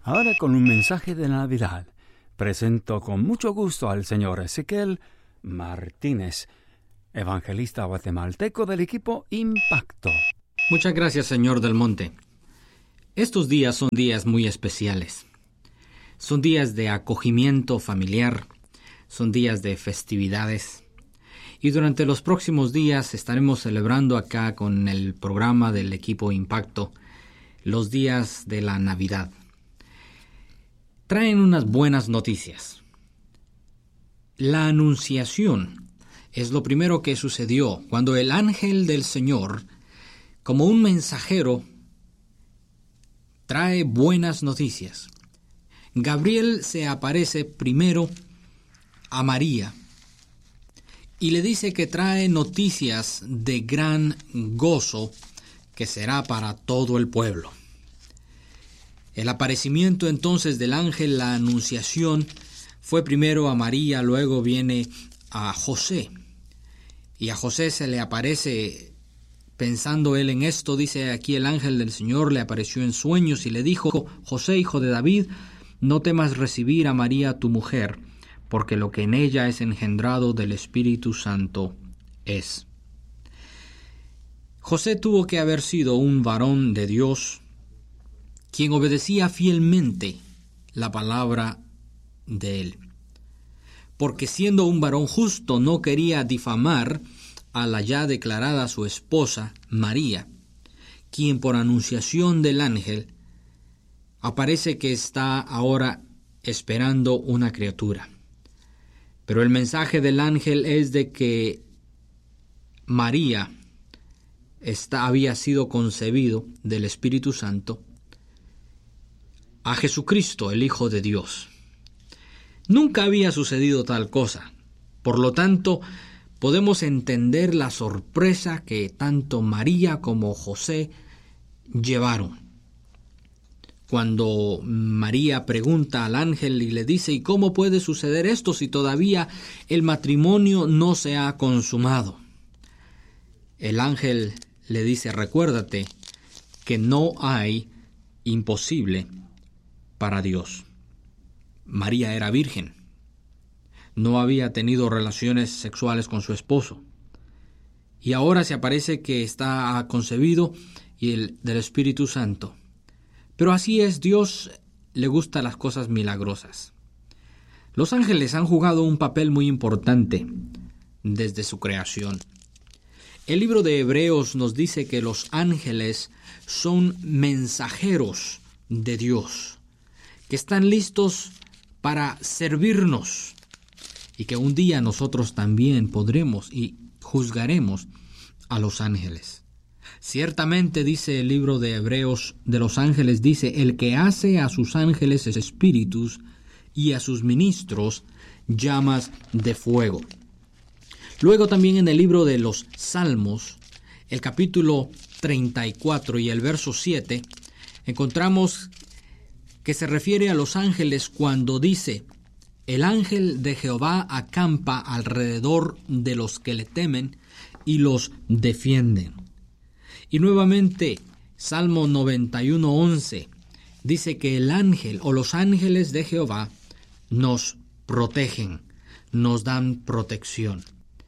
Ahora con un mensaje de Navidad, presento con mucho gusto al señor Ezequiel Martínez, evangelista guatemalteco del equipo Impacto. Muchas gracias, señor Del Monte. Estos días son días muy especiales. Son días de acogimiento familiar, son días de festividades. Y durante los próximos días estaremos celebrando acá con el programa del equipo Impacto los días de la Navidad. Traen unas buenas noticias. La Anunciación es lo primero que sucedió cuando el ángel del Señor, como un mensajero, trae buenas noticias. Gabriel se aparece primero a María y le dice que trae noticias de gran gozo que será para todo el pueblo. El aparecimiento entonces del ángel, la anunciación, fue primero a María, luego viene a José. Y a José se le aparece, pensando él en esto, dice aquí el ángel del Señor le apareció en sueños y le dijo: José, hijo de David, no temas recibir a María tu mujer, porque lo que en ella es engendrado del Espíritu Santo es. José tuvo que haber sido un varón de Dios, quien obedecía fielmente la palabra de él, porque siendo un varón justo no quería difamar a la ya declarada su esposa María, quien por anunciación del ángel aparece que está ahora esperando una criatura. Pero el mensaje del ángel es de que María había sido concebido del Espíritu Santo a Jesucristo, el Hijo de Dios. Nunca había sucedido tal cosa. Por lo tanto, podemos entender la sorpresa que tanto María como José llevaron. Cuando María pregunta al ángel y le dice: ¿y cómo puede suceder esto si todavía el matrimonio no se ha consumado? El ángel le dice: recuérdate que no hay imposible para Dios. María era virgen. No había tenido relaciones sexuales con su esposo. Y ahora se aparece que está concebido del Espíritu Santo. Pero así es, Dios le gustan las cosas milagrosas. Los ángeles han jugado un papel muy importante desde su creación. El libro de Hebreos nos dice que los ángeles son mensajeros de Dios, que están listos para servirnos y que un día nosotros también podremos y juzgaremos a los ángeles. Ciertamente, dice el libro de Hebreos de los ángeles, dice: el que hace a sus ángeles espíritus y a sus ministros llamas de fuego. Luego también en el libro de los Salmos, el capítulo 34 y el verso 7, encontramos que se refiere a los ángeles cuando dice: el ángel de Jehová acampa alrededor de los que le temen y los defienden. Y nuevamente, Salmo 91:11 dice que el ángel o los ángeles de Jehová nos protegen, nos dan protección.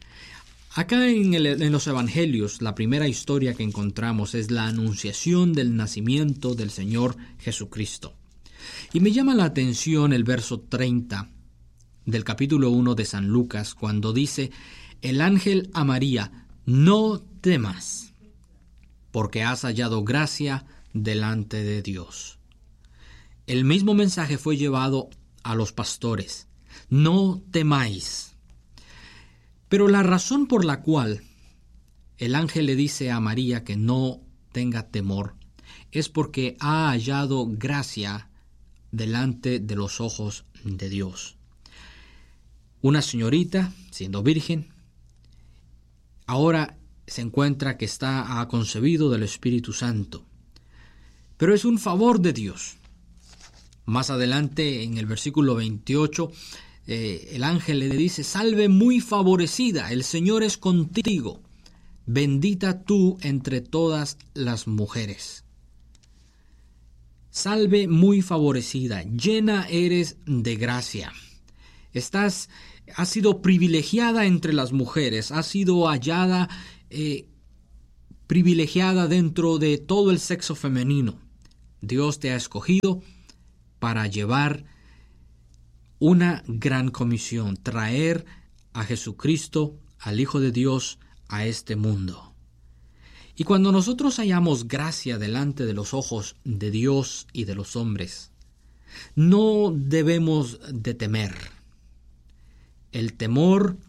Acá en los evangelios, la primera historia que encontramos es la anunciación del nacimiento del Señor Jesucristo. Y me llama la atención el verso 30 del capítulo 1 de San Lucas, cuando dice: el ángel a María: no temas, porque has hallado gracia delante de Dios. El mismo mensaje fue llevado a los pastores: no temáis. Pero la razón por la cual el ángel le dice a María que no tenga temor es porque ha hallado gracia delante de los ojos de Dios. Una señorita, siendo virgen, ahora se encuentra que ha concebido del Espíritu Santo. Pero es un favor de Dios. Más adelante, en el versículo 28, el ángel le dice: salve muy favorecida, el Señor es contigo, bendita tú entre todas las mujeres. salve muy favorecida, llena eres de gracia. Has sido privilegiada entre las mujeres, has sido hallada privilegiada dentro de todo el sexo femenino. Dios te ha escogido para llevar una gran comisión, traer a Jesucristo, al Hijo de Dios, a este mundo. Y cuando nosotros hallamos gracia delante de los ojos de Dios y de los hombres, no debemos de temer. El temor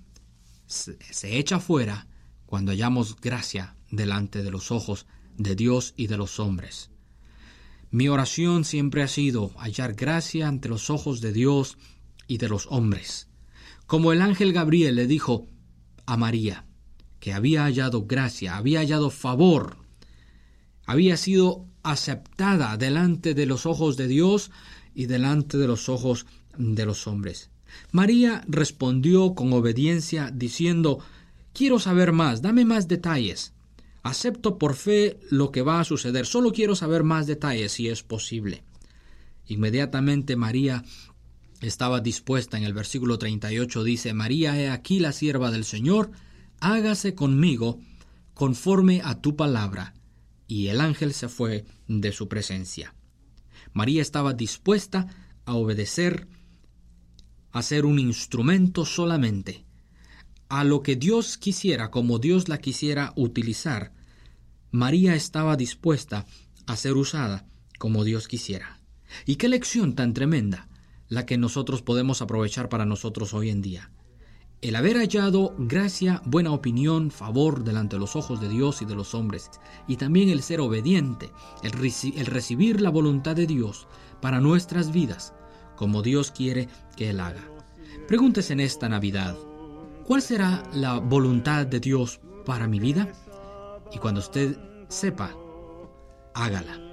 se echa fuera cuando hallamos gracia delante de los ojos de Dios y de los hombres. Mi oración siempre ha sido hallar gracia ante los ojos de Dios y de los hombres. Como el ángel Gabriel le dijo a María, que había hallado gracia, había hallado favor, había sido aceptada delante de los ojos de Dios y delante de los ojos de los hombres. María respondió con obediencia diciendo: quiero saber más, dame más detalles. Acepto por fe lo que va a suceder, solo quiero saber más detalles si es posible. Inmediatamente María estaba dispuesta. En el versículo 38 dice: María, he aquí la sierva del Señor, hágase conmigo conforme a tu palabra. Y el ángel se fue de su presencia. María estaba dispuesta a obedecer, a ser un instrumento solamente a lo que Dios quisiera, como Dios la quisiera utilizar. María estaba dispuesta a ser usada como Dios quisiera. Y qué lección tan tremenda la que nosotros podemos aprovechar para nosotros hoy en día. El haber hallado gracia, buena opinión, favor delante de los ojos de Dios y de los hombres, y también el ser obediente, el recibir la voluntad de Dios para nuestras vidas, como Dios quiere que Él haga. Pregúntese en esta Navidad: ¿cuál será la voluntad de Dios para mi vida? Y cuando usted sepa, hágala.